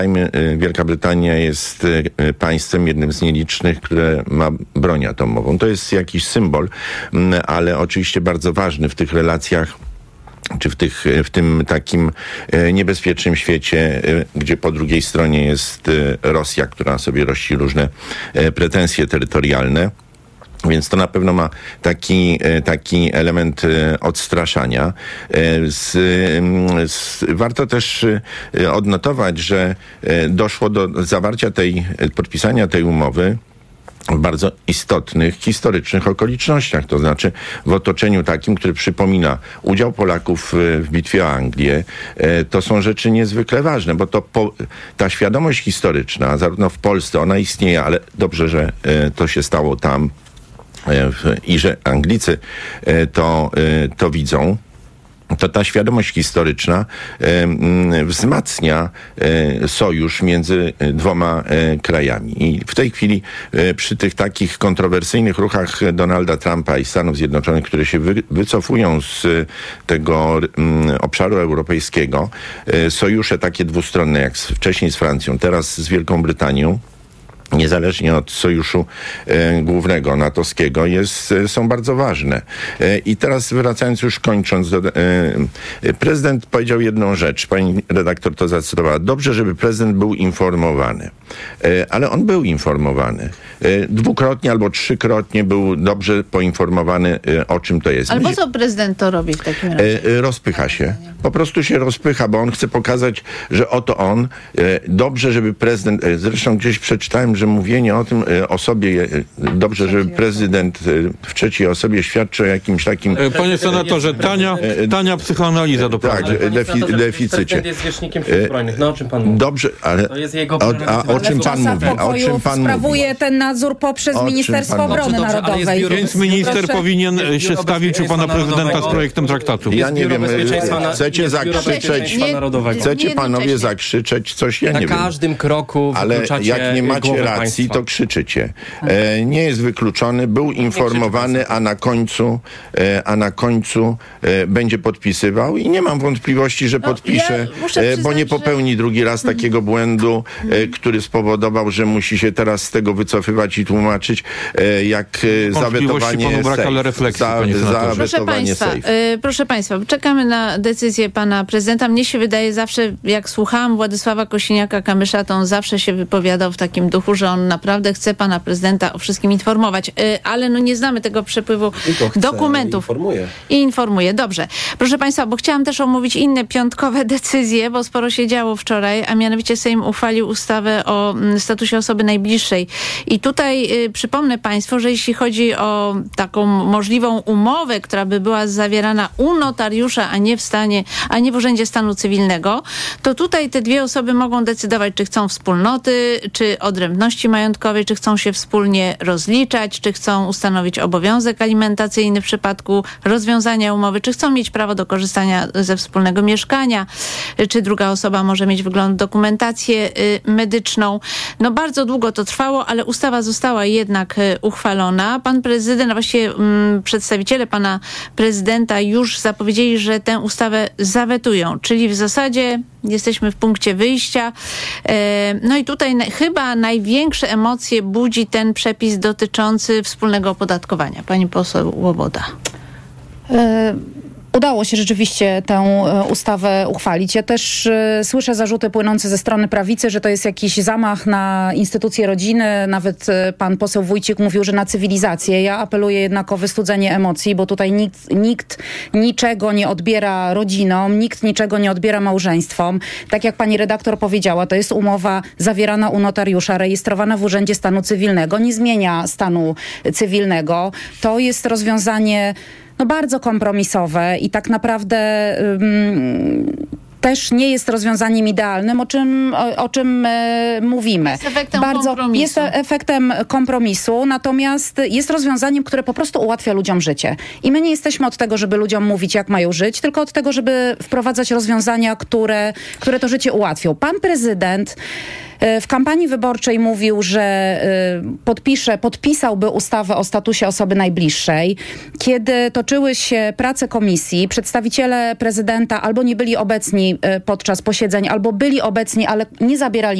Wielka Brytania jest państwem jednym z nielicznych, które ma broń atomową. To jest jakiś symbol, ale oczywiście bardzo ważny w tych relacjach, czy w tym takim niebezpiecznym świecie, gdzie po drugiej stronie jest Rosja, która sobie rości różne pretensje terytorialne. Więc to na pewno ma taki element odstraszania. Warto też odnotować, że doszło do podpisania tej umowy w bardzo istotnych, historycznych okolicznościach. To znaczy w otoczeniu takim, które przypomina udział Polaków w bitwie o Anglię. To są rzeczy niezwykle ważne, bo ta świadomość historyczna, zarówno w Polsce ona istnieje, ale dobrze, że to się stało tam i że Anglicy to widzą. To ta świadomość historyczna wzmacnia sojusz między dwoma krajami. I w tej chwili przy tych takich kontrowersyjnych ruchach Donalda Trumpa i Stanów Zjednoczonych, które się wycofują z tego obszaru europejskiego, sojusze takie dwustronne jak wcześniej z Francją, teraz z Wielką Brytanią, niezależnie od sojuszu głównego natowskiego, są bardzo ważne. I teraz wracając, już kończąc, prezydent powiedział jedną rzecz, pani redaktor to zacytowała. Dobrze, żeby prezydent był informowany. Ale on był informowany. Dwukrotnie albo trzykrotnie był dobrze poinformowany, o czym to jest. Ale po co prezydent to robi w takim razie? Rozpycha się. Po prostu się rozpycha, bo on chce pokazać, że oto on, dobrze, żeby prezydent, zresztą gdzieś przeczytałem, że mówienie o tym, o sobie, dobrze, żeby prezydent w trzeciej osobie świadczy o jakimś takim... Panie senatorze, tania psychoanaliza do tak, deficycie. Prezydent jest zwierzchnikiem sił zbrojnych. No o czym pan mówi? Dobrze, ale to jest jego o czym pan mówi? O czym pan sprawuje ten nadzór poprzez Ministerstwo Obrony Narodowej. Więc minister powinien się stawić u pana prezydenta z projektem traktatu. Ja nie wiem, chcecie zakrzyczeć, chcecie panowie zakrzyczeć coś, ja nie wiem. Na każdym kroku ale jak nie macie racji, to krzyczycie. Nie jest wykluczony, był informowany, a na końcu będzie podpisywał i nie mam wątpliwości, że podpisze, bo nie popełni drugi raz takiego błędu, który spowodował, że musi się teraz z tego wycofywać i tłumaczyć, jak zawetowanie Proszę Państwa, czekamy na decyzję pana prezydenta. Mnie się wydaje zawsze, jak słuchałam Władysława Kosiniaka-Kamysza, to on zawsze się wypowiadał w takim duchu, że on naprawdę chce pana prezydenta o wszystkim informować. Ale no nie znamy tego przepływu dokumentów. Informuje. Dobrze. Proszę Państwa, bo chciałam też omówić inne piątkowe decyzje, bo sporo się działo wczoraj, a mianowicie Sejm uchwalił ustawę o statusie osoby najbliższej. I tutaj przypomnę Państwu, że jeśli chodzi o taką możliwą umowę, która by była zawierana u notariusza, a nie w Urzędzie Stanu Cywilnego, to tutaj te dwie osoby mogą decydować, czy chcą wspólnoty, czy odrębności majątkowej, czy chcą się wspólnie rozliczać, czy chcą ustanowić obowiązek alimentacyjny w przypadku rozwiązania umowy, czy chcą mieć prawo do korzystania ze wspólnego mieszkania, czy druga osoba może mieć wgląd w dokumentację medyczną. No bardzo długo to trwało, ale ustawa została jednak uchwalona. Pan prezydent, a właściwie przedstawiciele pana prezydenta już zapowiedzieli, że tę ustawę zawetują, czyli w zasadzie jesteśmy w punkcie wyjścia. No i tutaj chyba największe emocje budzi ten przepis dotyczący wspólnego opodatkowania. Pani poseł Łoboda. Udało się rzeczywiście tę ustawę uchwalić. Ja też słyszę zarzuty płynące ze strony prawicy, że to jest jakiś zamach na instytucję rodziny. Nawet pan poseł Wójcik mówił, że na cywilizację. Ja apeluję jednak o wystudzenie emocji, bo tutaj nikt niczego nie odbiera rodzinom, nikt niczego nie odbiera małżeństwom. Tak jak pani redaktor powiedziała, to jest umowa zawierana u notariusza, rejestrowana w Urzędzie Stanu Cywilnego. Nie zmienia stanu cywilnego. To jest rozwiązanie bardzo kompromisowe i tak naprawdę też nie jest rozwiązaniem idealnym, o czym mówimy. Jest efektem kompromisu. Jest efektem kompromisu, natomiast jest rozwiązaniem, które po prostu ułatwia ludziom życie. I my nie jesteśmy od tego, żeby ludziom mówić, jak mają żyć, tylko od tego, żeby wprowadzać rozwiązania, które to życie ułatwią. Pan prezydent W kampanii wyborczej mówił, że podpisałby ustawę o statusie osoby najbliższej. Kiedy toczyły się prace komisji, przedstawiciele prezydenta albo nie byli obecni podczas posiedzeń, albo byli obecni, ale nie zabierali